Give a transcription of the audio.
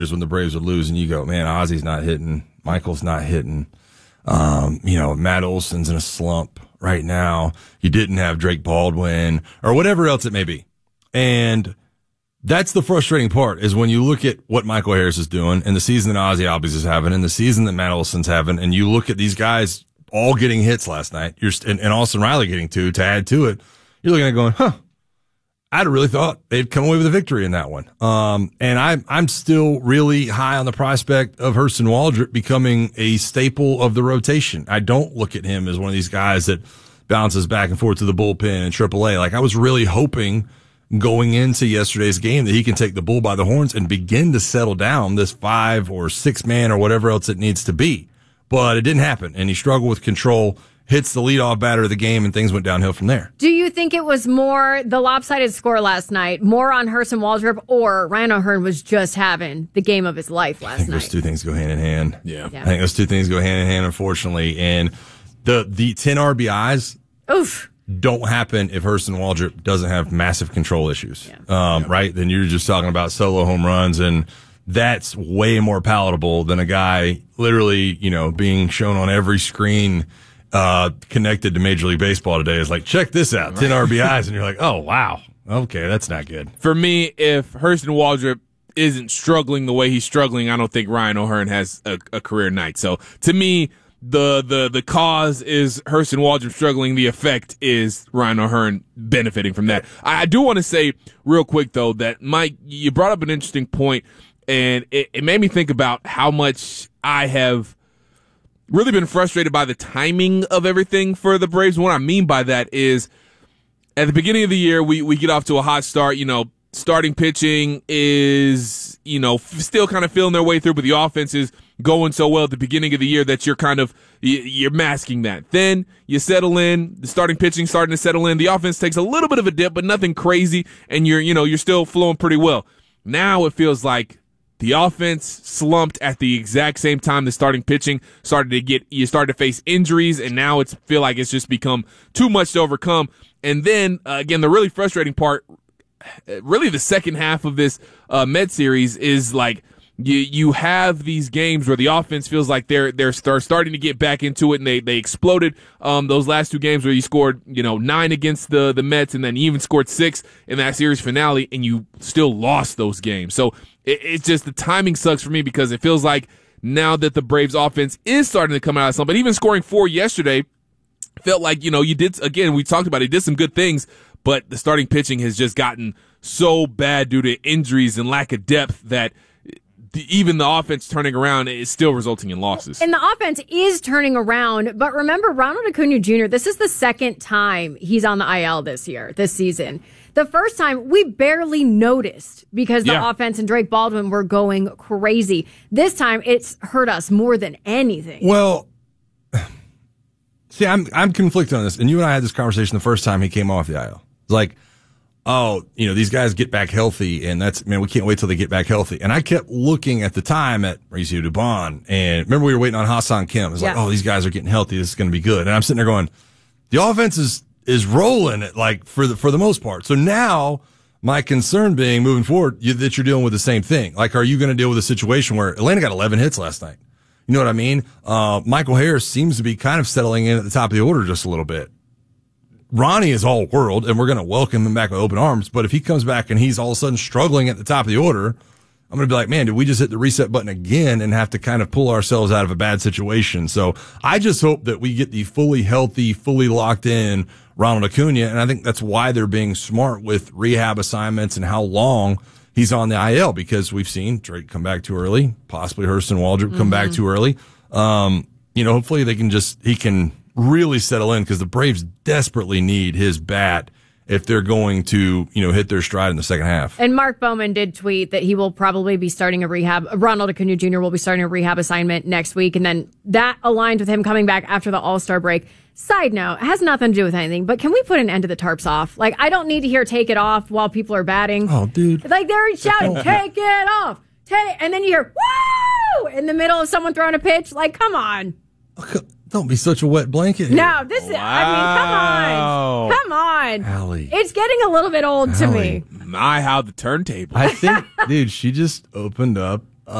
when the Braves would lose, and you go, man, Ozzy's not hitting, Michael's not hitting. Matt Olson's in a slump right now. You didn't have Drake Baldwin or whatever else it may be. And that's the frustrating part is when you look at what Michael Harris is doing and the season that Ozzy Albies is having and the season that Matt Olson's having, and you look at these guys all getting hits last night, and Austin Riley getting two to add to it, you're looking at it going, I'd have really thought they'd come away with a victory in that one. And I'm still really high on the prospect of Hurston Waldrep becoming a staple of the rotation. I don't look at him as one of these guys that bounces back and forth to the bullpen in AAA. Like, I was really hoping going into yesterday's game that he can take the bull by the horns and begin to settle down this 5 or 6 man or whatever else it needs to be. But it didn't happen, and he struggled with control. Hits the leadoff batter of the game, and things went downhill from there. Do you think it was more the lopsided score last night, more on Hurston Waldrep, or Ryan O'Hearn was just having the game of his life last night? I think those two things go hand in hand. Yeah. I think those two things go hand in hand, unfortunately. And the 10 RBIs don't happen if Hurston Waldrep doesn't have massive control issues. Right? Then you're just talking about solo home runs, and that's way more palatable than a guy literally, being shown on every screen connected to Major League Baseball today is like, check this out, 10 RBIs, and you're like, oh, wow. Okay, that's not good. For me, if Hurston Waldrep isn't struggling the way he's struggling, I don't think Ryan O'Hearn has a career night. So to me, the cause is Hurston Waldrep struggling. The effect is Ryan O'Hearn benefiting from that. I do want to say real quick, though, that Mike, you brought up an interesting point, and it made me think about how much I have really been frustrated by the timing of everything for the Braves. What I mean by that is at the beginning of the year, we get off to a hot start. Starting pitching is, still kind of feeling their way through, but the offense is going so well at the beginning of the year that you're masking that. Then you settle in, the starting pitching starting to settle in. The offense takes a little bit of a dip, but nothing crazy, and you're still flowing pretty well. Now it feels like the offense slumped at the exact same time the starting pitching started to face injuries, and now it's feel like it's just become too much to overcome. And then, again, the really frustrating part, really the second half of this Met series is like you have these games where the offense feels like they're starting to get back into it, and they exploded those last 2 games where you scored 9 against the Mets, and then you even scored 6 in that series finale, and you still lost those games. So it's just the timing sucks for me because it feels like now that the Braves offense is starting to come out of something, but even scoring 4 yesterday felt like, you did, again, we talked about it, did some good things, but the starting pitching has just gotten so bad due to injuries and lack of depth that even the offense turning around is still resulting in losses. And the offense is turning around, but remember, Ronald Acuna Jr., this is the second time he's on the IL this season. The first time, we barely noticed because the offense and Drake Baldwin were going crazy. This time, it's hurt us more than anything. Well, see, I'm conflicted on this, and you and I had this conversation the first time he came off the IL. It's like, these guys get back healthy, and we can't wait till they get back healthy. And I kept looking at the time at Mauricio Dubon, and remember we were waiting on Ha-Seong Kim. It's like, these guys are getting healthy. This is going to be good. And I'm sitting there going, the offense is rolling it for the most part. So now my concern being moving forward that you're dealing with the same thing. Like, are you going to deal with a situation where Atlanta got 11 hits last night? You know what I mean? Michael Harris seems to be kind of settling in at the top of the order just a little bit. Ronnie is all world, and we're going to welcome him back with open arms. But if he comes back and he's all of a sudden struggling at the top of the order, I'm going to be like, man, did we just hit the reset button again and have to kind of pull ourselves out of a bad situation? So I just hope that we get the fully healthy, fully locked in Ronald Acuna, and I think that's why they're being smart with rehab assignments and how long he's on the IL, because we've seen Drake come back too early, possibly Hurston Waldrep come back too early. Hopefully he can really settle in, because the Braves desperately need his bat if they're going to, hit their stride in the second half. And Mark Bowman did tweet that he will probably be starting Ronald Acuna Jr. will be starting a rehab assignment next week, and then that aligned with him coming back after the All-Star break. Side note, it has nothing to do with anything, but can we put an end to the tarps off? Like, I don't need to hear take it off while people are batting. Oh, dude. Like, they're shouting, take it off. And then you hear, woo! In the middle of someone throwing a pitch. Like, come on. Don't be such a wet blanket here. No, come on. Allie. It's getting a little bit old to me. My, how the turntable. I think, dude, she just opened up